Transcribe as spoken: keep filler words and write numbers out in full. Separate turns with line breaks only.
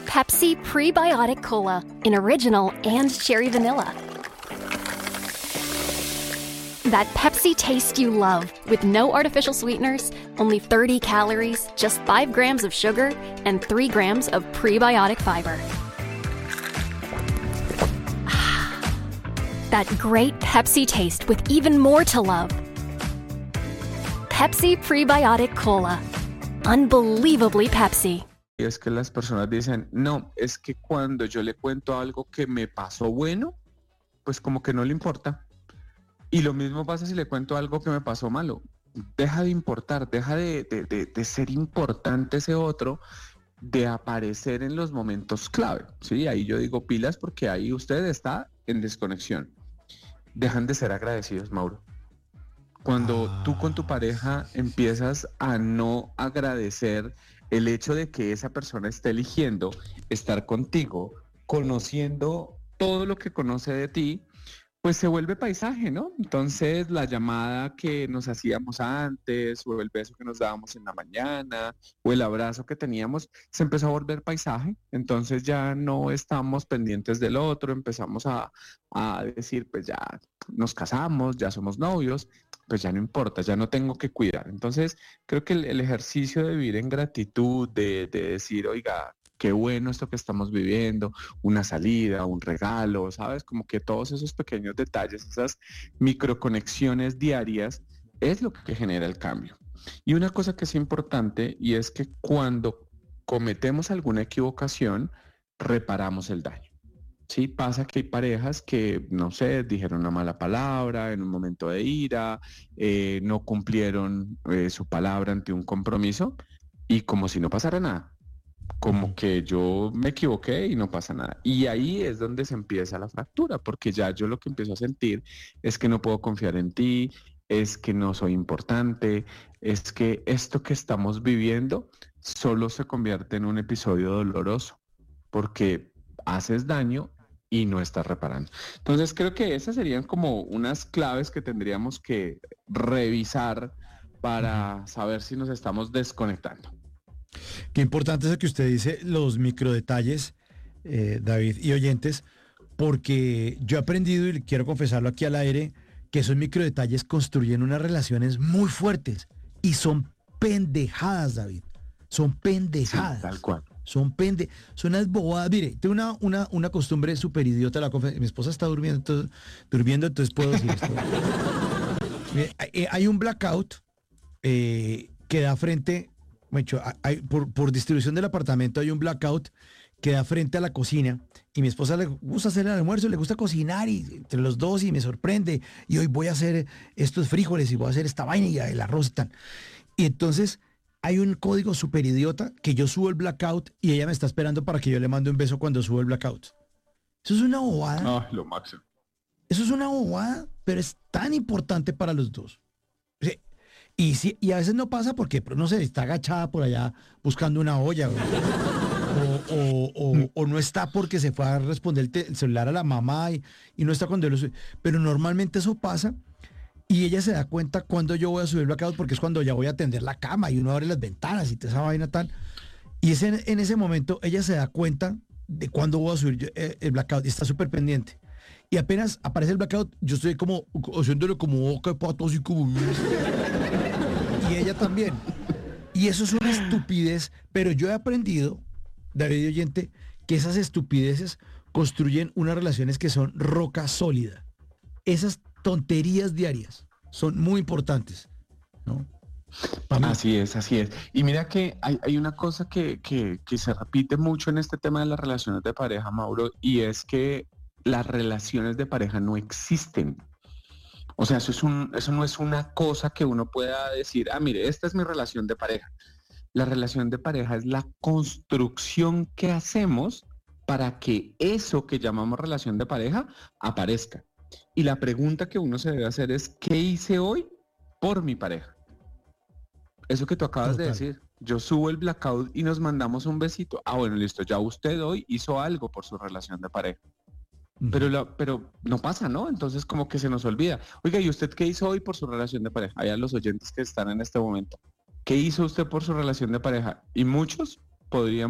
Pepsi Prebiotic Cola in original and cherry vanilla. That Pepsi taste you love with no artificial sweeteners, only thirty calories, just five grams of sugar, and three grams of prebiotic fiber. That great Pepsi taste with even more to love. Pepsi Prebiotic Cola. Unbelievably Pepsi.
Es que las personas dicen, no, es que cuando yo le cuento algo que me pasó bueno, pues como que no le importa. Y lo mismo pasa si le cuento algo que me pasó malo. Deja de importar, deja de, de, de, de ser importante ese otro, de aparecer en los momentos clave. Sí, ahí yo digo pilas porque ahí usted está en desconexión. Dejan de ser agradecidos, Mauro. Cuando ah, tú con tu pareja empiezas a no agradecer el hecho de que esa persona esté eligiendo estar contigo, conociendo todo lo que conoce de ti, pues se vuelve paisaje, ¿no? Entonces la llamada que nos hacíamos antes, o el beso que nos dábamos en la mañana, o el abrazo que teníamos, se empezó a volver paisaje. Entonces ya no estamos pendientes del otro, empezamos a, a decir, pues ya nos casamos, ya somos novios, pues ya no importa, ya no tengo que cuidar. Entonces creo que el, el ejercicio de vivir en gratitud, de, de decir, oiga, qué bueno esto que estamos viviendo, una salida, un regalo, ¿sabes? Como que todos esos pequeños detalles, esas microconexiones diarias, es lo que genera el cambio. Y una cosa que es importante, y es que cuando cometemos alguna equivocación, reparamos el daño. Sí, pasa que hay parejas que, no sé, dijeron una mala palabra en un momento de ira, eh, no cumplieron eh, su palabra ante un compromiso, y como si no pasara nada. Como que yo me equivoqué y no pasa nada. Y ahí es donde se empieza la fractura, porque ya yo lo que empiezo a sentir es que no puedo confiar en ti, es que no soy importante, es que esto que estamos viviendo solo se convierte en un episodio doloroso, porque haces daño y no estás reparando. Entonces creo que esas serían como unas claves que tendríamos que revisar para saber si nos estamos desconectando.
Qué importante es lo que usted dice, los microdetalles, eh, David y oyentes, porque yo he aprendido, y quiero confesarlo aquí al aire, que esos microdetalles construyen unas relaciones muy fuertes y son pendejadas, David. Son pendejadas.
Sí, tal cual.
Son pende, son unas bobadas. Mire, tengo una, una, una costumbre súper idiota. La confe- mi esposa está durmiendo, entonces, durmiendo, entonces puedo decir esto. Mire, hay, hay un blackout eh, que da frente... Bueno, hay, por, por distribución del apartamento hay un blackout que da frente a la cocina y mi esposa le gusta hacer el almuerzo, le gusta cocinar y entre los dos y me sorprende y hoy voy a hacer estos frijoles y voy a hacer esta vaina y el arroz y tal. Y entonces hay un código súper idiota que yo subo el blackout y ella me está esperando para que yo le mande un beso cuando subo el blackout. Eso es una bobada.
Ah, lo máximo.
Eso es una bobada, pero es tan importante para los dos. O sea, Y, sí, y a veces no pasa porque, no sé, está agachada por allá buscando una olla, o, o, o, o no está porque se fue a responder el, te, el celular a la mamá y, y no está cuando yo lo sube. Pero normalmente eso pasa y ella se da cuenta cuando yo voy a subir el blackout porque es cuando ya voy a atender la cama y uno abre las ventanas y toda esa vaina tal. Y es en, en ese momento ella se da cuenta de cuándo voy a subir yo, eh, el blackout y está súper pendiente. Y apenas aparece el blackout, yo estoy como haciéndole como boca de pato, así como... Y ella también. Y eso es una estupidez, pero yo he aprendido, David y oyente, que esas estupideces construyen unas relaciones que son roca sólida. Esas tonterías diarias son muy importantes, ¿no?
Así es, así es. Y mira que hay, hay una cosa que, que, que se repite mucho en este tema de las relaciones de pareja, Mauro, y es que las relaciones de pareja no existen. O sea, eso, es un, eso no es una cosa que uno pueda decir, ah, mire, esta es mi relación de pareja. La relación de pareja es la construcción que hacemos para que eso que llamamos relación de pareja aparezca. Y la pregunta que uno se debe hacer es, ¿qué hice hoy por mi pareja? Eso que tú acabas Total. de decir, yo subo el blackout y nos mandamos un besito. Ah, bueno, listo, ya usted hoy hizo algo por su relación de pareja. Pero, la, pero no pasa, ¿no? Entonces como que se nos olvida. Oiga, ¿y usted qué hizo hoy por su relación de pareja? Allá los oyentes que están en este momento. ¿Qué hizo usted por su relación de pareja? Y muchos podrían